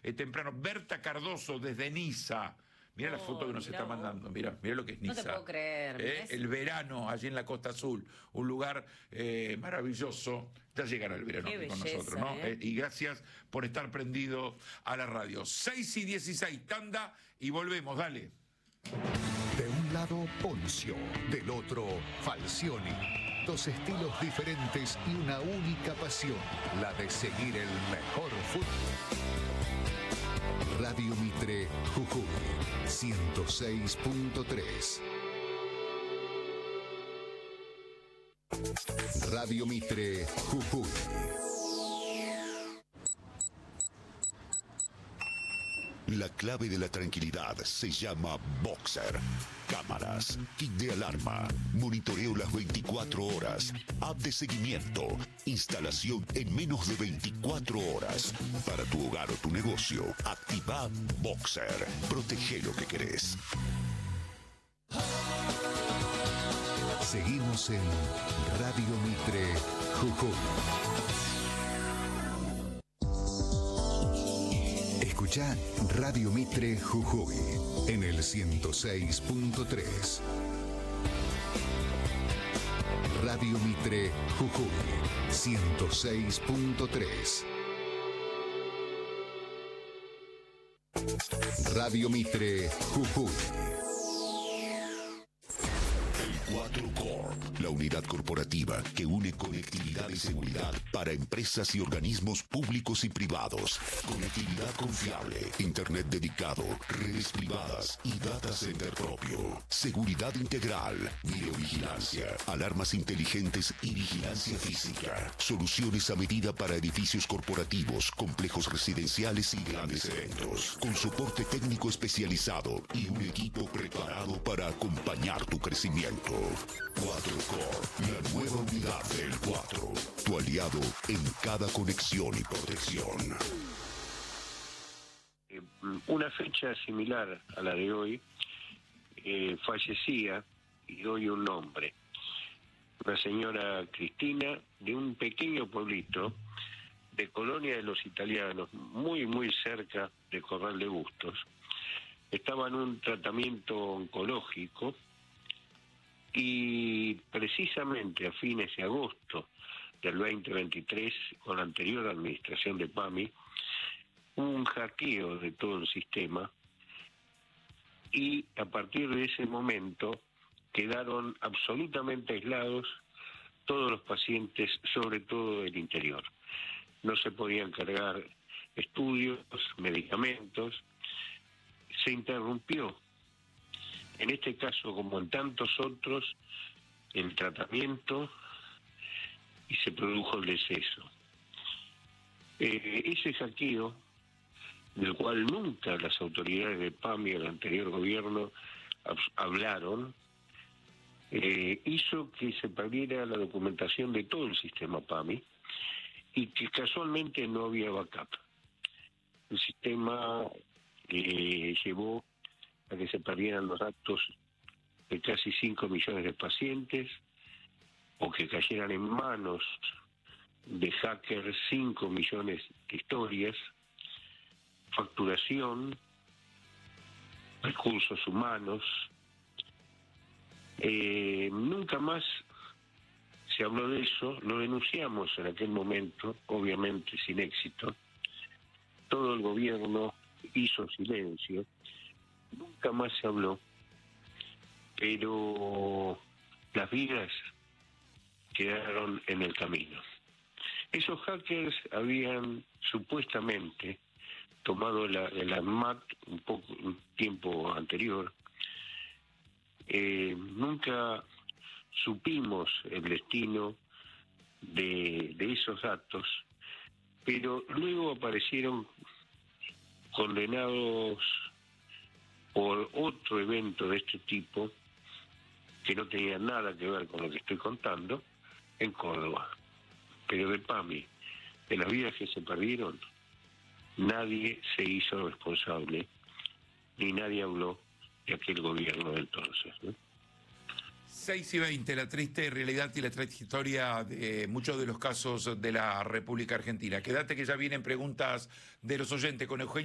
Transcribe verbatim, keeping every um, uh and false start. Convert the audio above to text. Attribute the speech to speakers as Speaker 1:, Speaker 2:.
Speaker 1: eh, temprano. Berta Cardoso desde Niza. Mira la
Speaker 2: Oh,
Speaker 1: foto que nos
Speaker 2: mirá
Speaker 1: está
Speaker 2: vos.
Speaker 1: mandando, mira, mira lo que es
Speaker 2: No
Speaker 1: Niza.
Speaker 2: te puedo creer.
Speaker 1: Eh,
Speaker 2: Es-
Speaker 1: El verano allí en la Costa Azul, un lugar eh, maravilloso. Ya llegará el verano
Speaker 2: Qué
Speaker 1: aquí con
Speaker 2: belleza,
Speaker 1: nosotros, ¿no?
Speaker 2: ¿eh?
Speaker 1: Eh, y gracias por estar prendido a la radio. seis y dieciséis, tanda y volvemos, dale.
Speaker 3: De un lado, Poncio, del otro, Falcioni. Dos estilos diferentes y una única pasión, la de seguir el mejor fútbol. Radio Mitre, Jujuy, ciento seis punto tres. Radio Mitre, Jujuy.
Speaker 4: La clave de la tranquilidad se llama Boxer. Cámaras, kit de alarma, monitoreo las veinticuatro horas, app de seguimiento, instalación en menos de veinticuatro horas. Para tu hogar o tu negocio, activa Boxer. Protege lo que querés.
Speaker 3: Seguimos en Radio Mitre, Jujuy. Escucha Radio Mitre Jujuy en el ciento seis punto tres. Radio Mitre Jujuy ciento seis punto tres. Radio Mitre Jujuy.
Speaker 4: cuatro Corp, la unidad corporativa que une conectividad y seguridad para empresas y organismos públicos y privados. Conectividad confiable, internet dedicado, redes privadas y data center propio. Seguridad integral, videovigilancia, alarmas inteligentes y vigilancia física. Soluciones a medida para edificios corporativos, complejos residenciales y grandes eventos. Con soporte técnico especializado y un equipo preparado para acompañar tu crecimiento. cuatro Core, la nueva unidad del cuatro. Tu aliado en cada conexión y protección.
Speaker 5: Eh, una fecha similar a la de hoy, eh, fallecía, y doy un nombre, una señora Cristina de un pequeño pueblito de Colonia de los Italianos, muy muy cerca de Corral de Bustos. Estaba en un tratamiento oncológico y precisamente a fines de agosto del veinte veintitrés, con la anterior administración de PAMI, hubo un hackeo de todo el sistema y a partir de ese momento quedaron absolutamente aislados todos los pacientes, sobre todo del interior. No se podían cargar estudios, medicamentos, se interrumpió, en este caso como en tantos otros, el tratamiento y se produjo el deceso. Eh, ese hackeo, del cual nunca las autoridades de PAMI del anterior gobierno hablaron, eh, hizo que se perdiera la documentación de todo el sistema PAMI y que casualmente no había backup. El sistema eh, llevó a que se perdieran los datos de casi cinco millones de pacientes o que cayeran en manos de hackers cinco millones de historias, facturación, recursos humanos. Eh, nunca más se habló de eso, lo denunciamos en aquel momento, obviamente sin éxito. Todo el gobierno hizo silencio, nunca más se habló, pero las vidas quedaron en el camino. Esos hackers habían supuestamente tomado la, la M A T un poco un tiempo anterior. Eh, nunca supimos el destino de, de esos datos, pero luego aparecieron condenados por otro evento de este tipo que no tenía nada que ver con lo que estoy contando en Córdoba. Pero de PAMI, de las vidas que se perdieron, nadie se hizo responsable, ni nadie habló de aquel gobierno de entonces, ¿no?
Speaker 1: seis y veinte, la triste realidad y la triste historia de muchos de los casos de la República Argentina. Quédate que ya vienen preguntas de los oyentes con Eugenio.